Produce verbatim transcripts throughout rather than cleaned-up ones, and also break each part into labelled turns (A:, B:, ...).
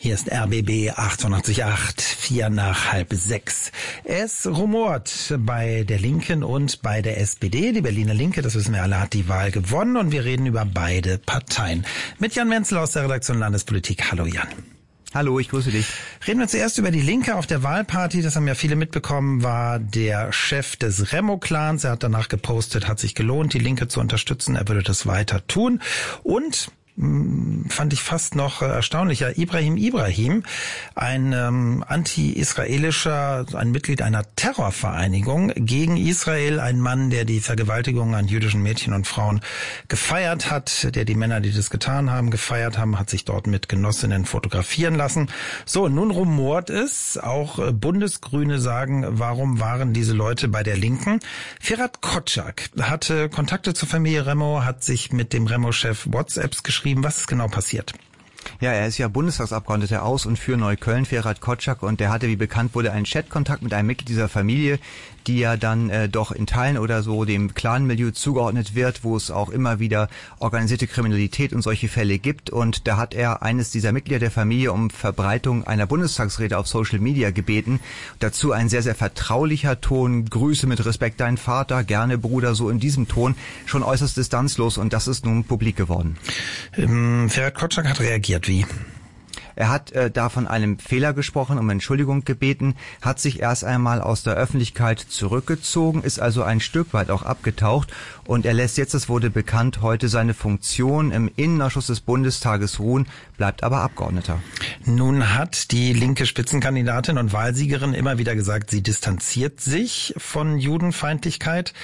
A: Hier ist R B B achtundachtzig Komma acht, vier nach halb sechs. Es rumort bei der Linken und bei der S P D. Die Berliner Linke, das wissen wir alle, hat die Wahl gewonnen und wir reden über beide Parteien. Mit Jan Menzel aus der Redaktion Landespolitik. Hallo Jan.
B: Hallo, ich grüße dich.
A: Reden wir zuerst über die Linke. Auf der Wahlparty, das haben ja viele mitbekommen, war der Chef des Remo-Clans. Er hat danach gepostet, hat sich gelohnt, die Linke zu unterstützen. Er würde das weiter tun. Und fand ich fast noch erstaunlicher, Ibrahim Ibrahim, ein ähm, anti-israelischer, ein Mitglied einer Terrorvereinigung gegen Israel, ein Mann, der die Vergewaltigung an jüdischen Mädchen und Frauen gefeiert hat, der die Männer, die das getan haben, gefeiert haben, hat sich dort mit Genossinnen fotografieren lassen. So, nun rumort es, auch Bundesgrüne sagen, warum waren diese Leute bei der Linken? Ferhat Kotschak hatte Kontakte zur Familie Remo, hat sich mit dem Remo-Chef WhatsApps geschrieben. Was ist genau passiert?
B: Ja, er ist ja Bundestagsabgeordneter aus und für Neukölln, Ferhat Kotschak, und der hatte, wie bekannt wurde, einen Chatkontakt mit einem Mitglied dieser Familie, die ja dann äh, doch in Teilen oder so dem Clan-Milieu zugeordnet wird, wo es auch immer wieder organisierte Kriminalität und solche Fälle gibt. Und da hat er eines dieser Mitglieder der Familie um Verbreitung einer Bundestagsrede auf Social Media gebeten. Dazu ein sehr, sehr vertraulicher Ton, Grüße mit Respekt dein Vater, gerne Bruder, so in diesem Ton, schon äußerst distanzlos, und das ist nun publik geworden.
A: Ähm, Ferhat Kotschak hat reagiert wie?
B: Er hat äh, da von einem Fehler gesprochen, um Entschuldigung gebeten, hat sich erst einmal aus der Öffentlichkeit zurückgezogen, ist also ein Stück weit auch abgetaucht, und er lässt jetzt, das wurde bekannt, heute seine Funktion im Innenausschuss des Bundestages ruhen, bleibt aber Abgeordneter.
A: Nun hat die linke Spitzenkandidatin und Wahlsiegerin immer wieder gesagt, sie distanziert sich von Judenfeindlichkeit,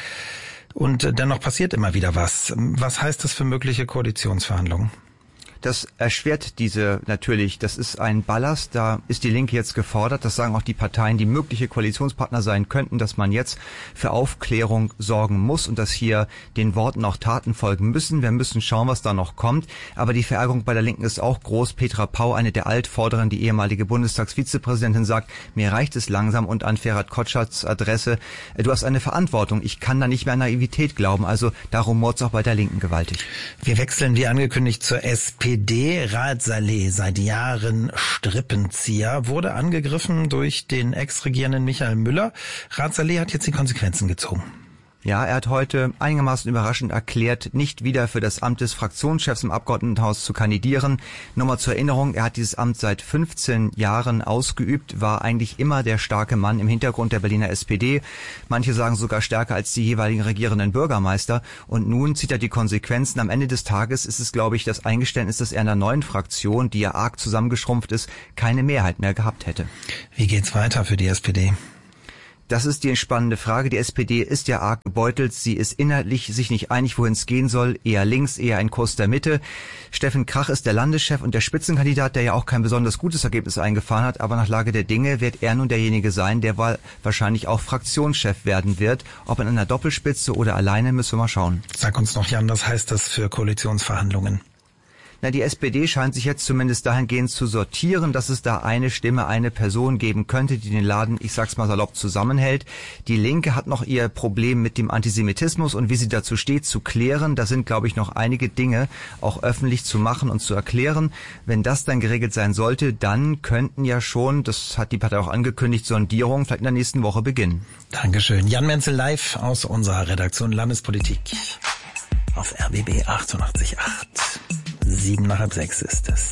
A: und dennoch passiert immer wieder was. Was heißt das für mögliche Koalitionsverhandlungen?
B: Das erschwert diese natürlich, das ist ein Ballast, da ist die Linke jetzt gefordert, das sagen auch die Parteien, die mögliche Koalitionspartner sein könnten, dass man jetzt für Aufklärung sorgen muss und dass hier den Worten auch Taten folgen müssen. Wir müssen schauen, was da noch kommt, aber die Verärgerung bei der Linken ist auch groß. Petra Pau, eine der Altvorderen, die ehemalige Bundestagsvizepräsidentin, sagt, mir reicht es langsam, und an Ferhat Kotschaks Adresse, du hast eine Verantwortung, ich kann da nicht mehr an Naivität glauben, also darum mord's auch bei der Linken gewaltig.
A: Wir wechseln wie angekündigt zur S P D. Raad Saleh, seit Jahren Strippenzieher, wurde angegriffen durch den Ex-Regierenden Michael Müller. Raad Saleh hat jetzt die Konsequenzen gezogen.
B: Ja, er hat heute einigermaßen überraschend erklärt, nicht wieder für das Amt des Fraktionschefs im Abgeordnetenhaus zu kandidieren. Nur mal zur Erinnerung, er hat dieses Amt seit fünfzehn Jahren ausgeübt, war eigentlich immer der starke Mann im Hintergrund der Berliner S P D. Manche sagen sogar stärker als die jeweiligen regierenden Bürgermeister. Und nun zieht er die Konsequenzen. Am Ende des Tages ist es, glaube ich, das Eingeständnis, dass er in der neuen Fraktion, die ja arg zusammengeschrumpft ist, keine Mehrheit mehr gehabt hätte.
A: Wie geht's weiter für die S P D?
B: Das ist die spannende Frage. Die S P D ist ja arg gebeutelt. Sie ist inhaltlich sich nicht einig, wohin es gehen soll. Eher links, eher ein Kurs der Mitte. Steffen Krach ist der Landeschef und der Spitzenkandidat, der ja auch kein besonders gutes Ergebnis eingefahren hat. Aber nach Lage der Dinge wird er nun derjenige sein, der wahrscheinlich auch Fraktionschef werden wird. Ob in einer Doppelspitze oder alleine, müssen wir mal schauen.
A: Sag uns noch, Jan, was heißt das für Koalitionsverhandlungen?
B: Na, die S P D scheint sich jetzt zumindest dahingehend zu sortieren, dass es da eine Stimme, eine Person geben könnte, die den Laden, ich sag's mal salopp, zusammenhält. Die Linke hat noch ihr Problem mit dem Antisemitismus und wie sie dazu steht, zu klären. Da sind, glaube ich, noch einige Dinge auch öffentlich zu machen und zu erklären. Wenn das dann geregelt sein sollte, dann könnten ja schon, das hat die Partei auch angekündigt, Sondierungen vielleicht in der nächsten Woche beginnen.
A: Dankeschön. Jan Menzel live aus unserer Redaktion Landespolitik auf R B B achtundachtzig Komma acht. Sieben nach halb sechs ist es.